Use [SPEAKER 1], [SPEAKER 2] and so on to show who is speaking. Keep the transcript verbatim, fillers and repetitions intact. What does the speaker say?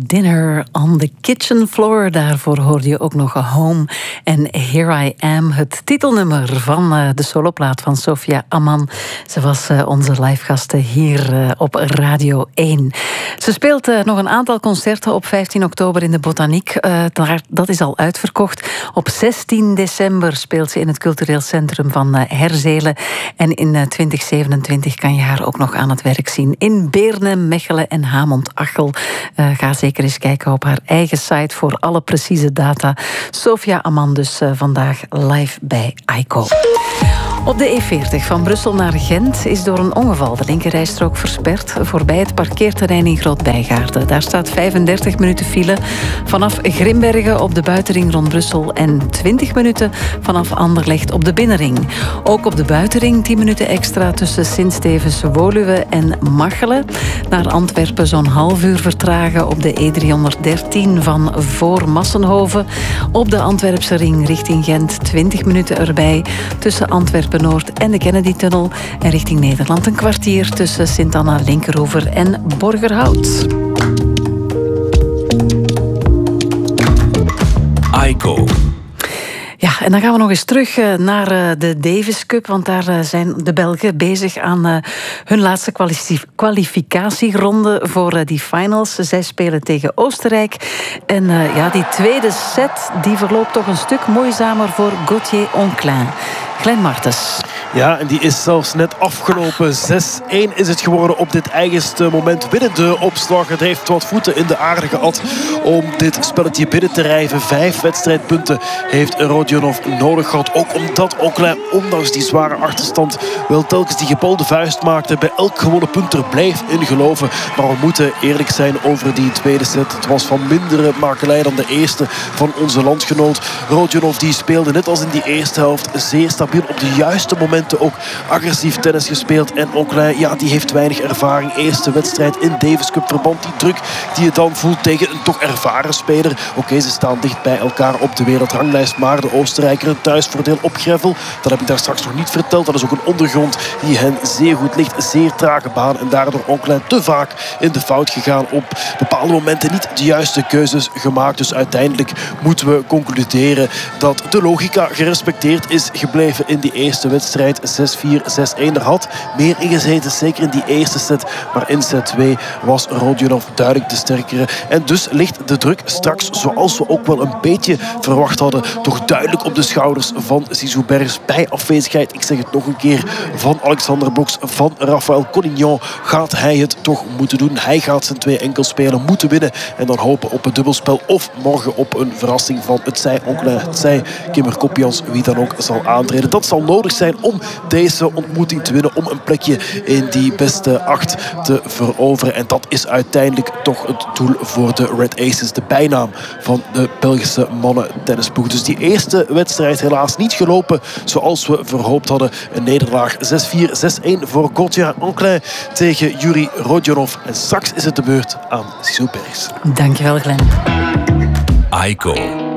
[SPEAKER 1] Dinner on the Kitchen Floor. Daarvoor hoorde je ook nog A Home en Here I Am. Het titelnummer van uh, de soloplaat van Sofia Ammann. Ze was uh, onze livegaste hier uh, op Radio één. Ze speelt uh, nog een aantal concerten op vijftien oktober in de Botaniek. Uh, daar, dat is al uitverkocht. Op zestien december speelt ze in het cultureel centrum van uh, Herzelen. En in uh, twintig zevenentwintig kan je haar ook nog aan het werk zien in Beerne, Mechelen en Hamont-Achel. Uh, ga zeker eens kijken op haar eigen site voor alle precieze data. Sofia Ammann dus uh, vandaag live bij Aiko. Op de E veertig van Brussel naar Gent is door een ongeval de linkerrijstrook versperd voorbij het parkeerterrein in Groot-Bijgaarden. Daar staat vijfendertig minuten file vanaf Grimbergen op de buitenring rond Brussel en twintig minuten vanaf Anderlecht op de binnenring. Ook op de buitenring tien minuten extra tussen Sint-Stevens, Woluwe en Machelen. Naar Antwerpen zo'n half uur vertragen op de E driehonderddertien van voor Massenhoven. Op de Antwerpse ring richting Gent twintig minuten erbij tussen Antwerpen Noord en de Kennedy-tunnel. En richting Nederland een kwartier tussen Sint-Anna, Linkeroever en Borgerhout.
[SPEAKER 2] Aiko.
[SPEAKER 1] Ja, en dan gaan we nog eens terug naar de Davis Cup, want daar zijn de Belgen bezig aan hun laatste kwalificatieronde voor die finals. Zij spelen tegen Oostenrijk. En ja, die tweede set die verloopt toch een stuk moeizamer voor Gauthier Onclin. Glenn Martens.
[SPEAKER 3] Ja, en die is zelfs net afgelopen. zes één is het geworden op dit eigenste moment binnen de opslag. Het heeft wat voeten in de aarde gehad om dit spelletje binnen te rijven. Vijf wedstrijdpunten heeft Rodionov nodig gehad. Ook omdat Onclin, ondanks die zware achterstand, wel telkens die gebalde vuist maakte. Bij elk gewonnen punt er blijft in geloven. Maar we moeten eerlijk zijn over die tweede set. Het was van mindere makelij dan de eerste van onze landgenoot. Rodionov die speelde net als in die eerste helft zeer stabiel op de juiste momenten ook agressief tennis gespeeld. En Onclin, ja, die heeft weinig ervaring. Eerste wedstrijd in Davis Cup verband. Die druk die je dan voelt tegen een toch ervaren speler. Oké, okay, ze staan dicht bij elkaar op de wereldranglijst. Maar de Oostenrijker een thuisvoordeel op gravel. Dat heb ik daar straks nog niet verteld. Dat is ook een ondergrond die hen zeer goed ligt. Zeer trage baan. En daardoor Onclin te vaak in de fout gegaan. Op bepaalde momenten niet de juiste keuzes gemaakt. Dus uiteindelijk moeten we concluderen dat de logica gerespecteerd is gebleven in die eerste wedstrijd. zes vier, zes één. Er had meer ingezeten, zeker in die eerste set. Maar in set twee was Rodionov duidelijk de sterkere. En dus ligt de druk straks, zoals we ook wel een beetje verwacht hadden, toch duidelijk op de schouders van Zizou Bergs. Bij afwezigheid, ik zeg het nog een keer, van Alexander Boks, van Raphaël Collignon, gaat hij het toch moeten doen. Hij gaat zijn twee enkelspelen moeten winnen. En dan hopen op een dubbelspel of morgen op een verrassing van het zij Onclin, het zij Kimmer Kopjans, wie dan ook zal aantreden. Dat zal nodig zijn om deze ontmoeting te winnen, om een plekje in die beste acht te veroveren. En dat is uiteindelijk toch het doel voor de Red Aces, de bijnaam van de Belgische mannen tennisploeg. Dus die eerste wedstrijd helaas niet gelopen zoals we verhoopt hadden. Een nederlaag zes vier, zes één voor Gauthier Onclin tegen Yuri Rodionov. En straks is het de beurt aan Zizou Bergs.
[SPEAKER 1] Dankjewel, Glenn.
[SPEAKER 2] Aiko.